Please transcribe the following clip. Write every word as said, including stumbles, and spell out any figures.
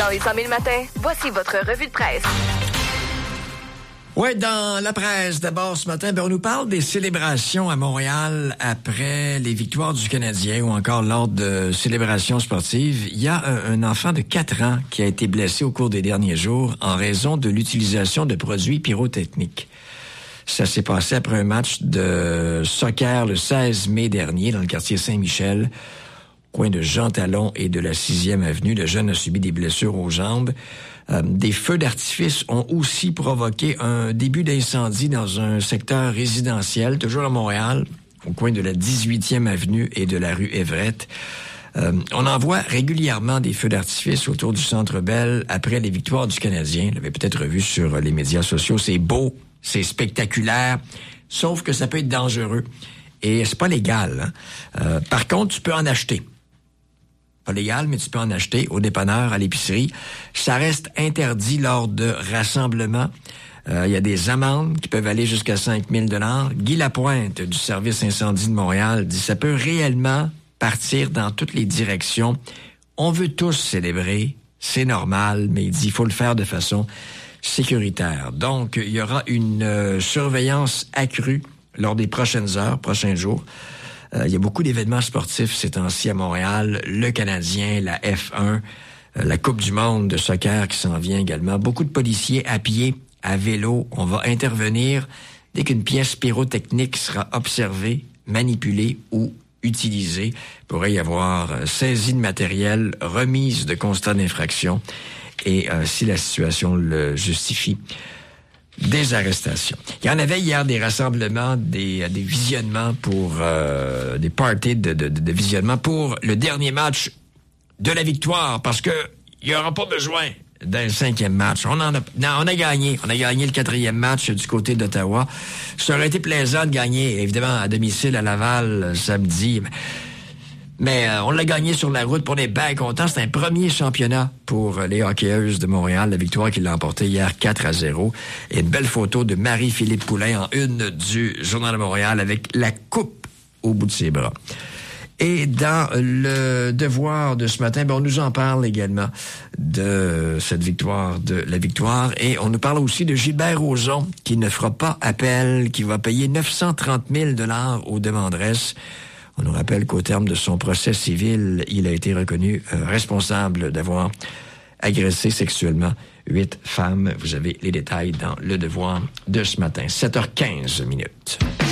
Dans les cent mille matins, voici votre revue de presse. Oui, dans la presse, d'abord ce matin, ben, on nous parle des célébrations à Montréal après les victoires du Canadien ou encore lors de célébrations sportives. Il y a un, un enfant de quatre ans qui a été blessé au cours des derniers jours en raison de l'utilisation de produits pyrotechniques. Ça s'est passé après un match de soccer le seize mai dernier dans le quartier Saint-Michel, coin de Jean Talon et de la sixième avenue. Le jeune a subi des blessures aux jambes. Euh, des feux d'artifice ont aussi provoqué un début d'incendie dans un secteur résidentiel, toujours à Montréal, au coin de la dix-huitième avenue et de la rue Everett. Euh, on en voit régulièrement des feux d'artifice autour du Centre Bell après les victoires du Canadien. Vous l'avez peut-être vu sur les médias sociaux. C'est beau, c'est spectaculaire, sauf que ça peut être dangereux. Et c'est pas légal. Hein? Euh, par contre, tu peux en acheter. Pas légal, mais tu peux en acheter au dépanneur, à l'épicerie. Ça reste interdit lors de rassemblements. Euh, il y a des amendes qui peuvent aller jusqu'à cinq mille dollars. Guy Lapointe du service incendie de Montréal dit ça peut réellement partir dans toutes les directions. On veut tous célébrer, c'est normal, mais il dit il faut le faire de façon sécuritaire. Donc, il y aura une euh, surveillance accrue lors des prochaines heures, prochains jours. Euh, il y a beaucoup d'événements sportifs ces temps-ci à Montréal. Le Canadien, la F un, euh, la Coupe du monde de soccer qui s'en vient également. Beaucoup de policiers à pied, à vélo. On va intervenir dès qu'une pièce pyrotechnique sera observée, manipulée ou utilisée. Il pourrait y avoir euh, saisie de matériel, remise de constat d'infraction et, euh, si la situation le justifie, des arrestations. Il y en avait hier des rassemblements, des, des visionnements pour euh, des parties de, de, de visionnement pour le dernier match de la victoire, parce que il y aura pas besoin d'un cinquième match. On en a, non, on a gagné. On a gagné le quatrième match du côté d'Ottawa. Ça aurait été plaisant de gagner, évidemment, à domicile à Laval samedi. Mais euh, on l'a gagné sur la route, puis on est bien contents. C'est un premier championnat pour les hockeyeuses de Montréal. La victoire qui l'a emporté hier quatre à zéro. Et une belle photo de Marie-Philippe Poulain en une du Journal de Montréal avec la coupe au bout de ses bras. Et dans le devoir de ce matin, ben on nous en parle également de cette victoire, de la victoire. Et on nous parle aussi de Gilbert Rozon qui ne fera pas appel, qui va payer neuf cent trente mille dollars aux demanderesses. On nous rappelle qu'au terme de son procès civil, il a été reconnu euh, responsable d'avoir agressé sexuellement huit femmes. Vous avez les détails dans le devoir de ce matin. sept heures quinze minutes.